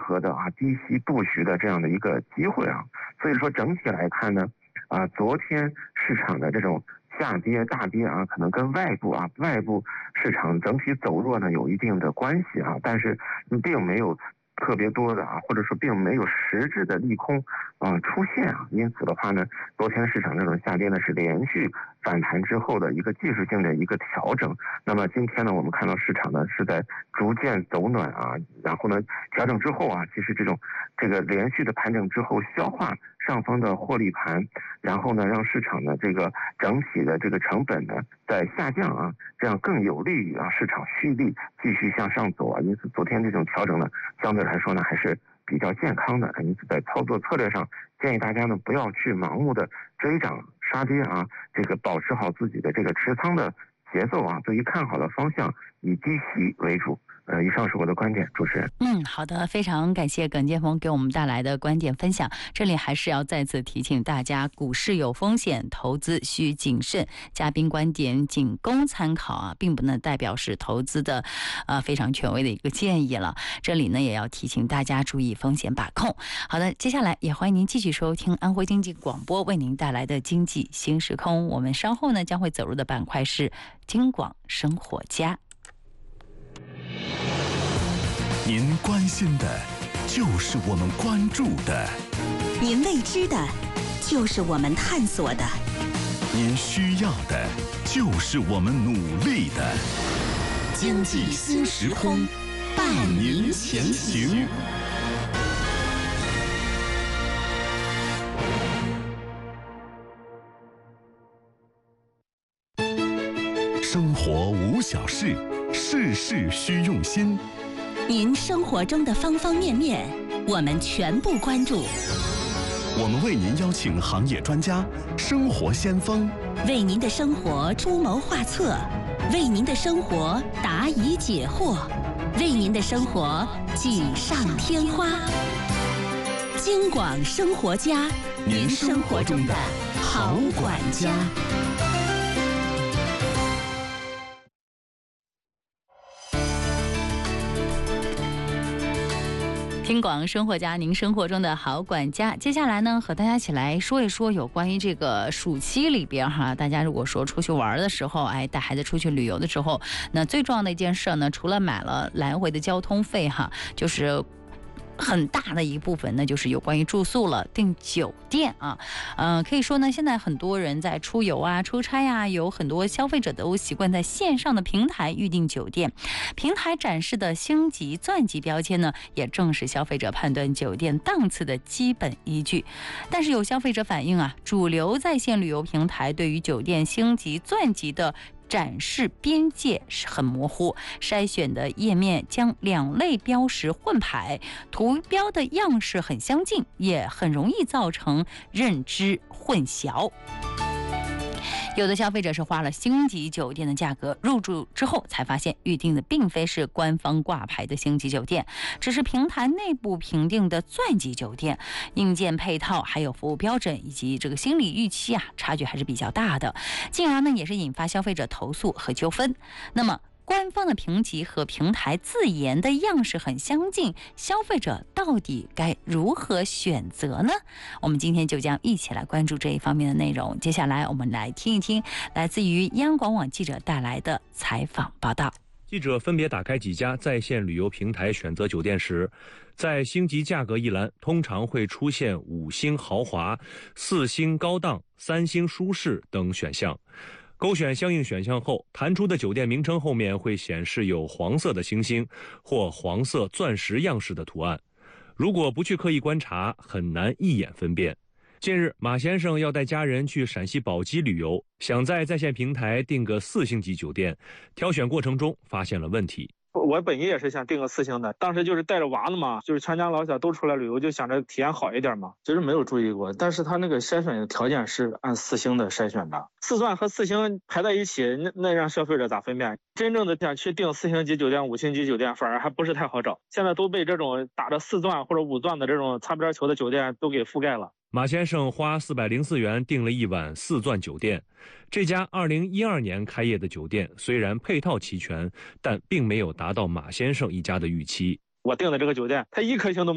何的低吸布局的这样的一个机会啊。所以说整体来看呢，昨天市场的这种下跌大跌可能跟外部市场整体走弱呢有一定的关系但是并没有特别多的或者说并没有实质的利空出现因此的话呢，昨天市场这种下跌呢是连续反弹之后的一个技术性的一个调整。那么今天呢，我们看到市场呢是在逐渐走暖然后呢调整之后其实这个连续的盘整之后消化上方的获利盘，然后呢让市场的这个整体的这个成本呢在下降这样更有利于市场蓄力继续向上走因此昨天这种调整呢相对来说呢还是比较健康的。因此在操作策略上建议大家呢不要去盲目的追涨杀跌这个保持好自己的这个持仓的节奏对于看好的方向以低吸为主。以上是我的观点，主持人。 好的，非常感谢耿建峰给我们带来的观点分享。这里还是要再次提醒大家，股市有风险，投资需谨慎。嘉宾观点仅供参考并不能代表是投资的非常权威的一个建议了。这里呢也要提醒大家注意风险把控。好的，接下来也欢迎您继续收听安徽经济广播为您带来的经济新时空。我们稍后呢将会走入的板块是京广生活家。 您关心的就是我们关注的， 您未知的就是我们探索的， 您需要的就是我们努力的。经济新时空，伴您前行。生活无小事，事事需用心。 您生活中的方方面面，我们全部关注。 我们为您邀请行业专家、生活先锋， 为您的生活出谋划策，为您的生活答疑解惑，为您的生活锦上添花。京广生活家， 您生活中的好管家。 京广生活家，您生活中的好管家。接下来呢，和大家一起来说一说有关于这个暑期里边大家如果说出去玩的时候，带孩子出去旅游的时候，那最重要的一件事呢，除了买了来回的交通费就是很大的一部分呢，就是有关于住宿了，订酒店可以说呢，现在很多人在出游出差有很多消费者都习惯在线上的平台预订酒店，平台展示的星级、钻级标签呢，也正是消费者判断酒店档次的基本依据。但是有消费者反映主流在线旅游平台对于酒店星级、钻级的展示边界是很模糊，筛选的页面将两类标识混排，图标的样式很相近，也很容易造成认知混淆。有的消费者是花了星级酒店的价格入住之后，才发现预定的并非是官方挂牌的星级酒店，只是平台内部评定的钻级酒店，硬件配套还有服务标准以及这个心理预期差距还是比较大的，进而呢也是引发消费者投诉和纠纷。那么官方的评级和平台自研的样式很相近，消费者到底该如何选择呢？我们今天就将一起来关注这一方面的内容。接下来我们来听一听来自于央广网记者带来的采访报道。 记者分别打开几家在线旅游平台选择酒店时，在星级价格一栏通常会出现5星豪华、4星高档、3星舒适等选项。勾选相应选项后，弹出的酒店名称后面会显示有黄色的星星或黄色钻石样式的图案。如果不去刻意观察，很难一眼分辨。近日，马先生要带家人去陕西宝鸡旅游，想在线平台订个4星级酒店，挑选过程中发现了问题。 我本意也是想订个4星的，当时就是带着娃子嘛，就是全家老小都出来旅游，就想着体验好一点嘛。其实没有注意过，但是他那个筛选的条件是按4星的筛选的，4钻和4星排在一起，那让消费者咋分辨？真正的想去订4星级酒店、5星级酒店，反而还不是太好找。现在都被这种打着4钻或者5钻的这种擦边球的酒店都给覆盖了。 马先生花404元订了一晚4钻酒店。这家2012年开业的酒店虽然配套齐全，但并没有达到马先生一家的预期。 我订的这个酒店，它1颗星都